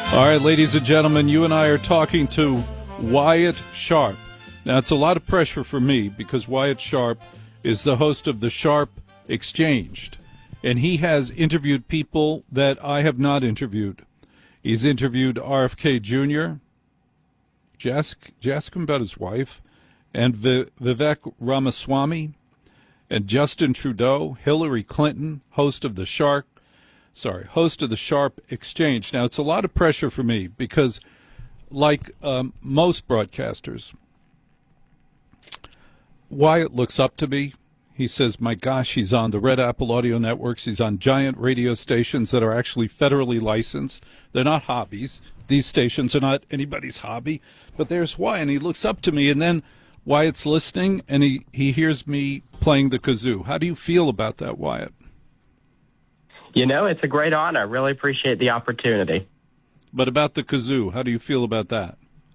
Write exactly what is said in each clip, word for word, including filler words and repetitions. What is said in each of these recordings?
All right, ladies and gentlemen, you and I are talking to Wyatt Sharp. Now, it's a lot of pressure for me because Wyatt Sharp is the host of the Sharp Exchanged, and he has interviewed people that I have not interviewed. He's interviewed R F K Junior, just, just him about his wife, and v- Vivek Ramaswamy, and Justin Trudeau, Hillary Clinton, host of the Sharp, sorry, host of the Sharp Exchange. Now, it's a lot of pressure for me because, like um, most broadcasters, Wyatt looks up to me. He says, my gosh, he's on the Red Apple Audio Networks. He's on giant radio stations that are actually federally licensed. They're not hobbies. These stations are not anybody's hobby. But there's Wyatt, and he looks up to me, and then Wyatt's listening, and he, he hears me playing the kazoo. How do you feel about that, Wyatt? You know, it's a great honor. Really appreciate the opportunity. But about the kazoo, how do you feel about that?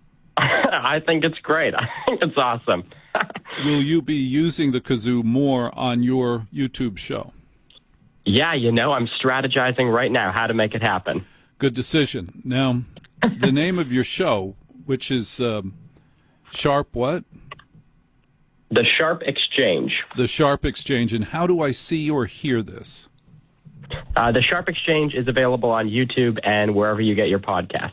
I think it's great. I think it's awesome. Will you be using the kazoo more on your YouTube show? Yeah, you know, I'm strategizing right now how to make it happen. Good decision. Now, the name of your show, which is um, Sharp what? The Sharp Exchange. The Sharp Exchange. And how do I see or hear this? Uh, the Sharp Exchange is available on YouTube and wherever you get your podcasts.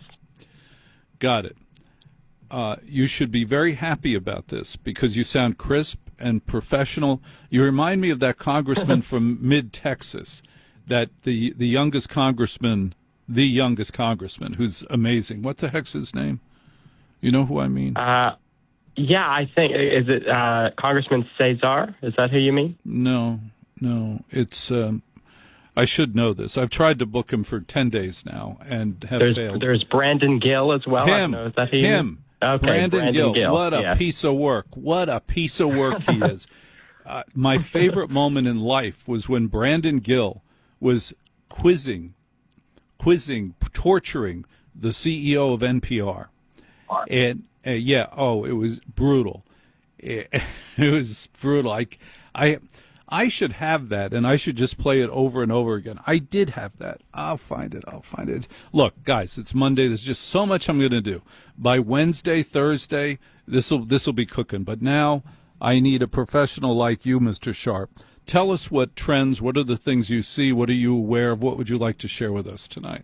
Got it. Uh, you should be very happy about this because you sound crisp and professional. You remind me of that congressman from mid-Texas, that the, the youngest congressman, the youngest congressman, who's amazing. What the heck's his name? You know who I mean? Uh, yeah, I think, is it uh, Congressman Cesar? Is that who you mean? No, no. It's, um, I should know this. I've tried to book him for ten days now and have there's, failed. There's Brandon Gill as well. Him. I don't know. Is that who you Him. mean? Okay, Brandon, Brandon Gill. Gill. What a yeah. piece of work. What a piece of work he is. Uh, my favorite moment in life was when Brandon Gill was quizzing, quizzing, torturing the C E O of N P R. And, uh, yeah, oh, it was brutal. It, it was brutal. I, I, I should have that, and I should just play it over and over again. I did have that. I'll find it. I'll find it. Look, guys, it's Monday. There's just so much I'm going to do. By Wednesday, Thursday, this will this will be cooking. But now I need a professional like you, Mister Sharp. Tell us what trends, what are the things you see, what are you aware of, what would you like to share with us tonight?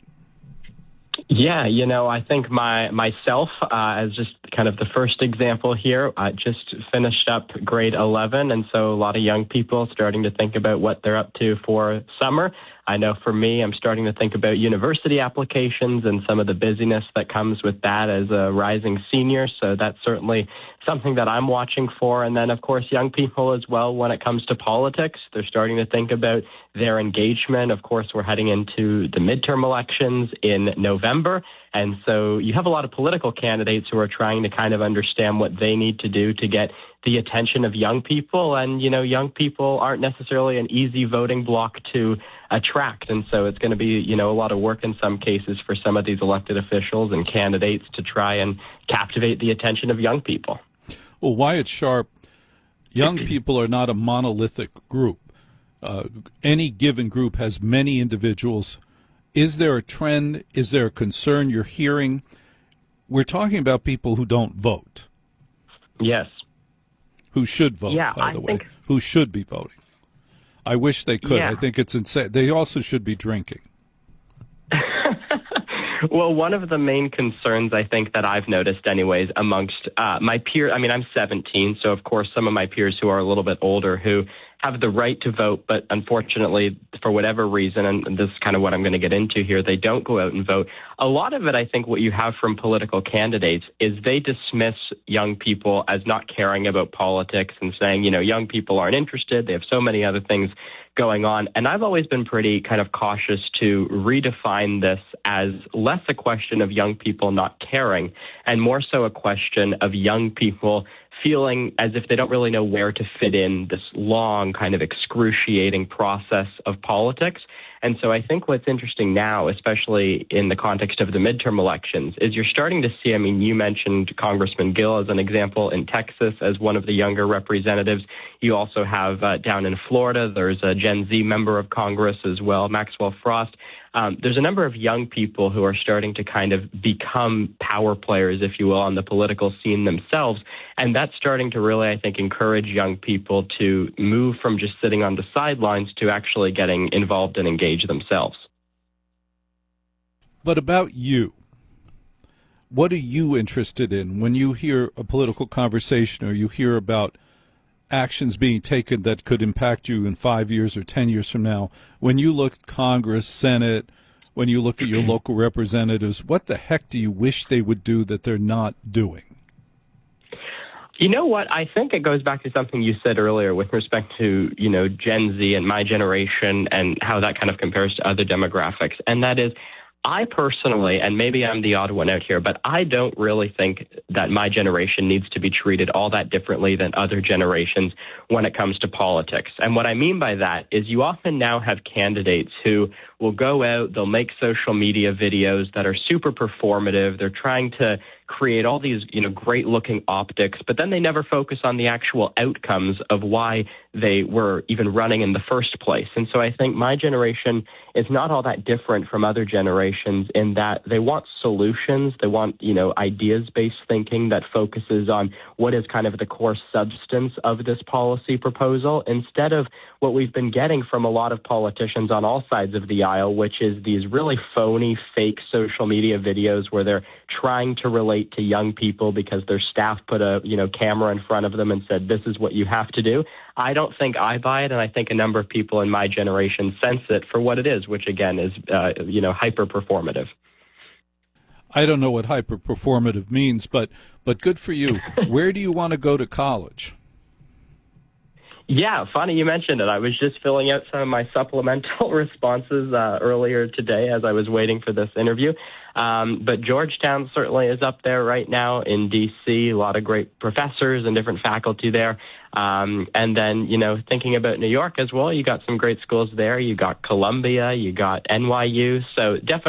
Yeah, you know, I think my myself, uh, as just kind of the first example here, I just finished up grade eleven, and so a lot of young people starting to think about what they're up to for summer. I know for me, I'm starting to think about university applications and some of the busyness that comes with that as a rising senior, so that's certainly something that I'm watching for. And then, of course, young people as well when it comes to politics. They're starting to think about their engagement. Of course, we're heading into the midterm elections in November. And so you have a lot of political candidates who are trying to kind of understand what they need to do to get the attention of young people. And, you know, young people aren't necessarily an easy voting bloc to attract. And so it's going to be, you know, a lot of work in some cases for some of these elected officials and candidates to try and captivate the attention of young people. Well, Wyatt Sharp, young people are not a monolithic group. Uh, any given group has many individuals. Is there a trend? Is there a concern you're hearing? We're talking about people who don't vote. Yes. Who should vote, yeah, by the I way. think... Who should be voting. I wish they could. Yeah. I think it's insane. They also should be drinking. Well, one of the main concerns I think that I've noticed anyways amongst uh, my peers, I mean, I'm seventeen, so of course some of my peers who are a little bit older who have the right to vote, but unfortunately, for whatever reason, and this is kind of what I'm going to get into here, they don't go out and vote. A lot of it, I think, what you have from political candidates is they dismiss young people as not caring about politics and saying, you know, young people aren't interested. They have so many other things going on. And I've always been pretty kind of cautious to redefine this as less a question of young people not caring and more so a question of young people feeling as if they don't really know where to fit in this long, kind of excruciating process of politics. And so I think what's interesting now, especially in the context of the midterm elections, is you're starting to see, I mean, you mentioned Congressman Gill as an example in Texas as one of the younger representatives. You also have uh, down in Florida, there's a Gen Z member of Congress as well, Maxwell Frost. um, there's a number of young people who are starting to kind of become power players, if you will, on the political scene themselves. And that's starting to really, I think, encourage young people to move from just sitting on the sidelines to actually getting involved and engaged themselves. But about you, what are you interested in when you hear a political conversation or you hear about actions being taken that could impact you in five years or ten years from now? When you look at Congress, Senate, when you look at your local representatives, what the heck do you wish they would do that they're not doing? You know what? I think it goes back to something you said earlier with respect to, you know, Gen Z and my generation and how that kind of compares to other demographics. And that is, I personally, and maybe I'm the odd one out here, but I don't really think that my generation needs to be treated all that differently than other generations when it comes to politics. And what I mean by that is you often now have candidates who will go out, they'll make social media videos that are super performative. They're trying to create all these, you know, great looking optics, but then they never focus on the actual outcomes of why they were even running in the first place. And so I think my generation is not all that different from other generations in that they want solutions. They want, you know, ideas-based thinking that focuses on what is kind of the core substance of this policy proposal, instead of what we've been getting from a lot of politicians on all sides of the aisle, which is these really phony, fake social media videos where they're trying to relate to young people because their staff put a, you know, camera in front of them and said, this is what you have to do. I don't think I buy it, and I think a number of people in my generation sense it for what it is, which again is, uh, you know, hyper-performative. I don't know what hyper-performative means, but but good for you. Where do you want to go to college? Yeah, funny you mentioned it. I was just filling out some of my supplemental responses uh, earlier today as I was waiting for this interview. Um, but Georgetown certainly is up there right now in D C. A lot of great professors and different faculty there. Um, and then, you know, thinking about New York as well, you got some great schools there. You got Columbia, you got N Y U. So definitely